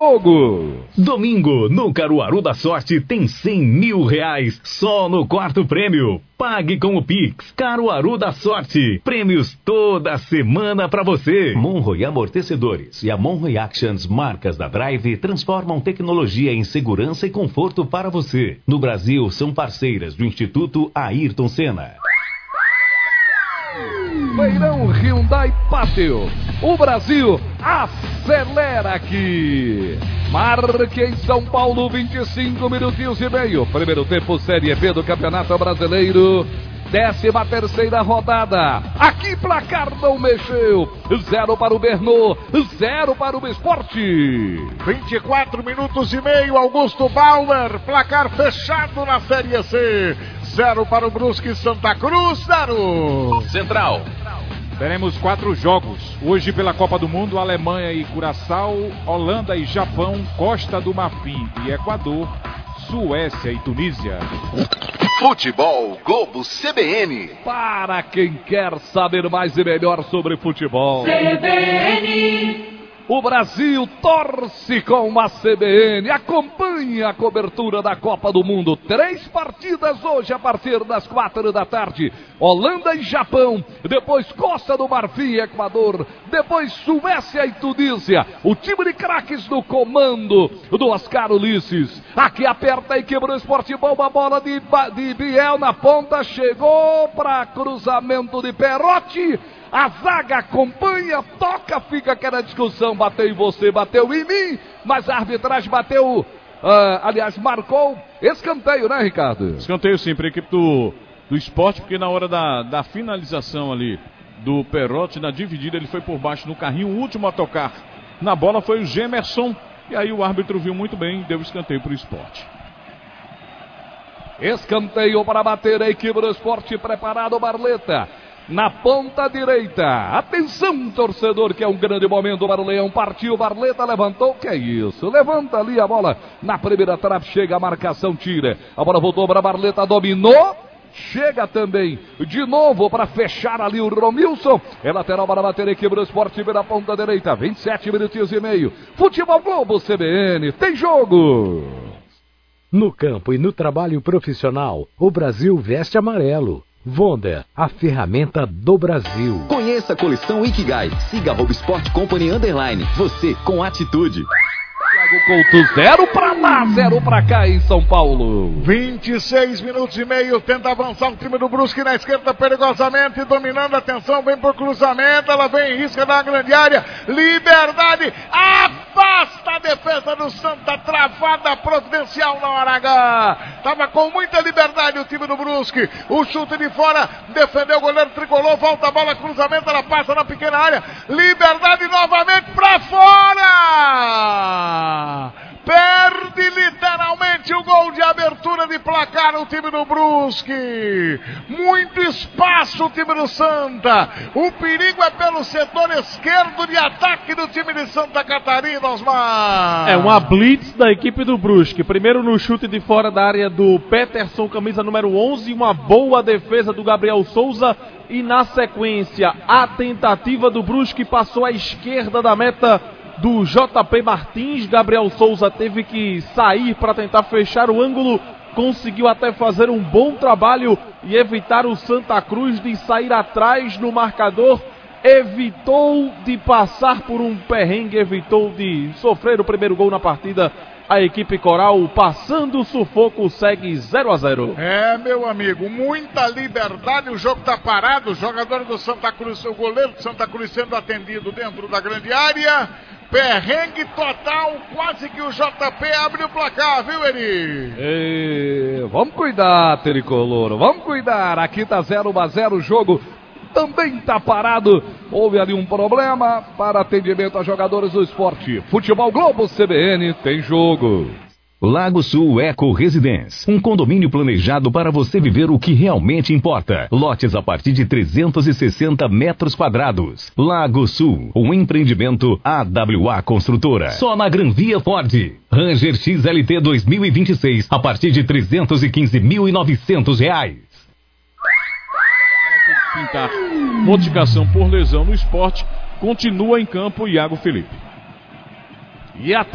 Domingo, no Caruaru da Sorte, tem 100 mil reais só no quarto prêmio. Pague com o Pix. Caruaru da Sorte. Prêmios toda semana pra você. Monroe Amortecedores e a Monroe Actions, marcas da Drive, transformam tecnologia em segurança e conforto para você. No Brasil, são parceiras do Instituto Ayrton Senna. Feirão Hyundai Pátio. O Brasil acelera aqui. Marque em São Paulo, 25 minutinhos e meio. Primeiro tempo, Série B do Campeonato Brasileiro. 13ª rodada. Aqui placar não mexeu. 0 para o Bernou, 0 para o Sport. 24 minutos e meio, Augusto Bauer. Placar fechado na Série C. 0 para o Brusque Santa Cruz, 0. Central. Teremos 4 jogos. Hoje pela Copa do Mundo, Alemanha e Curaçao, Holanda e Japão, Costa do Marfim e Equador, Suécia e Tunísia. Futebol Globo CBN. Para quem quer saber mais e melhor sobre futebol. CBN. O Brasil torce com a CBN, acompanha a cobertura da Copa do Mundo. 3 partidas hoje a partir das 4 da tarde. Holanda e Japão, depois Costa do Marfim e Equador, depois Suécia e Tunísia. O time de craques no comando do Oscar Ulisses. Aqui aperta a equipe do Esporte Bom, a bola de Biel na ponta, chegou para cruzamento de Perotti. A zaga acompanha, toca, fica aquela discussão, bateu em você, bateu em mim, mas a arbitragem bateu, aliás, marcou escanteio, né, Ricardo? Escanteio sim, para a equipe do Sport, porque na hora da finalização ali do Perotti, na dividida, ele foi por baixo no carrinho, o último a tocar na bola foi o Gemerson, e aí o árbitro viu muito bem e deu escanteio para o Sport. Escanteio para bater a equipe do Sport, preparado Barleta. Na ponta direita, atenção torcedor, que é um grande momento para o Leão, partiu, Barleta levantou, que é isso, levanta ali a bola, na primeira trave, chega a marcação, tira, a bola voltou para Barleta, dominou, chega também, de novo para fechar ali o Romilson, é lateral para bater a equipe do Sport pela ponta direita, 27 minutinhos e meio, Futebol Globo CBN, tem jogo! No campo e no trabalho profissional, o Brasil veste amarelo. Vonda, a ferramenta do Brasil. Conheça a coleção Ikigai. Siga @Sport Company _. Você com atitude. Thiago Couto, 0 para lá, 0 para cá em São Paulo. 26 minutos e meio, tenta avançar o time do Brusque na esquerda perigosamente, dominando, atenção, vem por cruzamento, ela vem em risca da grande área, Liberdade, afasta a defesa do Santa, travada providencial na hora H, tava com muita liberdade o time do Brusque, o chute de fora, defendeu o goleiro tricolor, volta a bola, cruzamento, ela passa na pequena área, Liberdade novamente pra fora! Perde literalmente o gol de abertura de placar o time do Brusque. Muito espaço o time do Santa. O perigo é pelo setor esquerdo de ataque do time de Santa Catarina, Osmar. É uma blitz da equipe do Brusque. Primeiro no chute de fora da área do Peterson, camisa número 11. Uma boa defesa do Gabriel Souza. E na sequência, a tentativa do Brusque passou à esquerda da meta do JP Martins. Gabriel Souza teve que sair para tentar fechar o ângulo, conseguiu até fazer um bom trabalho e evitar o Santa Cruz de sair atrás no marcador, evitou de passar por um perrengue, evitou de sofrer o primeiro gol na partida. A equipe coral, passando o sufoco, segue 0-0. É, meu amigo, muita liberdade, o jogo tá parado, o jogador do Santa Cruz, o goleiro do Santa Cruz sendo atendido dentro da grande área, perrengue total, quase que o JP abre o placar, viu, Eri? Vamos cuidar, Tricolor, vamos cuidar, aqui tá 0-0 o jogo. Também está parado, houve ali um problema para atendimento a jogadores do esporte. Futebol Globo CBN tem jogo. Lago Sul Eco Residence, um condomínio planejado para você viver o que realmente importa. Lotes a partir de 360 metros quadrados. Lago Sul, um empreendimento AWA Construtora. Só na Gran Via Ford. Ranger XLT 2026, a partir de R$ 315.900. Pintar modificação por lesão no esporte, continua em campo Iago Felipe. E até